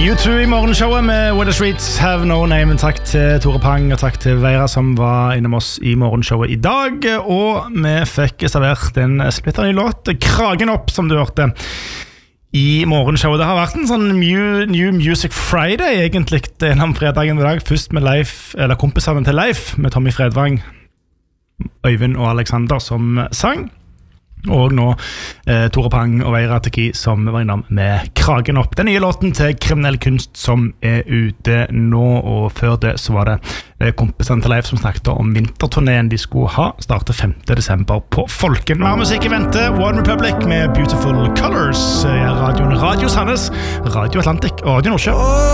U2 I morgenshowet med Where the Streets Have No Name. Takk til Tore Pang og takk til Veira som var innom oss I morgenshowet I dag. Og vi fikk servert en splitter ny låt, Kragen opp, som du hørte I morgenshowet. Det har vært en sånn New Music Friday egentlig gjennom fredagen I dag. Først med Leif, eller kompisene til Leif, med Tommy Fredvang, Øyvind og Alexander som sang. Og nå Tore Pang og Veira Teki som var innom med Kragen opp. Den nye låten til Kriminell Kunst som ute nå, og før det så var det kompisen til Leif som snakket om vinterturneen de skulle ha, startet 5. desember på Folken. Mer musikk I vente, One Republic med Beautiful Colors, radioen Radio Sandnes, Radio Atlantic og Radio Nordsjø.